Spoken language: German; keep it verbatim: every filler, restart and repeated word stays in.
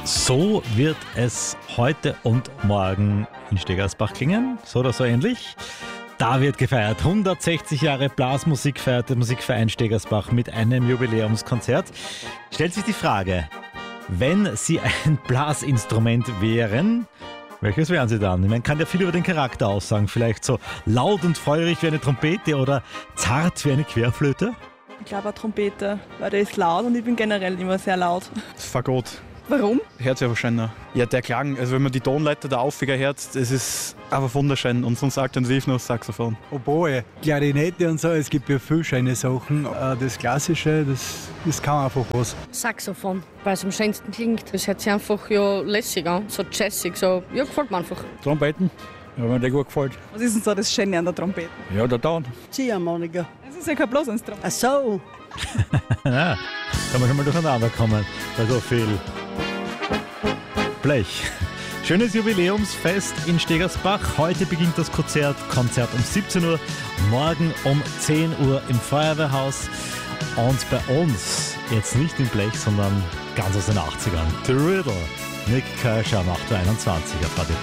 So wird es heute und morgen in Stegersbach klingen, so oder so ähnlich. Da wird gefeiert. hundertsechzig Jahre Blasmusik feiert der Musikverein Stegersbach mit einem Jubiläumskonzert. Stellt sich die Frage, wenn Sie ein Blasinstrument wären, welches wären Sie dann? Man kann ja viel über den Charakter aussagen. Vielleicht so laut und feurig wie eine Trompete oder zart wie eine Querflöte? Ich glaube eine Trompete, weil der ist laut und ich bin generell immer sehr laut. Das Fagott. Warum? Hört sich einfach schöner. Ja, der Klang, also wenn man die Tonleiter da auffiger hört, das ist einfach wunderschön. Und sonst alternativ noch das Saxophon. Oboe, Klarinette und so, es gibt ja viele schöne Sachen. Das Klassische, das, das kann einfach was. Saxophon, weil es am schönsten klingt. Das hört sich einfach ja lässig an, so jazzig, so, ja, gefällt mir einfach. Trompeten, ja, wenn mir der gut gefällt. Was ist denn so das Schöne an der Trompete? Ja, der Ton. Ziehharmonika. Das ist ja kein Blasinstrument. Ach so. Ja, kann man schon mal durcheinander kommen bei so viel Blech. Schönes Jubiläumsfest in Stegersbach. Heute beginnt das Konzert, Konzert um siebzehn Uhr, morgen um zehn Uhr im Feuerwehrhaus. Und bei uns jetzt nicht im Blech, sondern ganz aus den achtzigern. The Riddle, Nick Kershaw, acht Uhr einundzwanzig auf Radio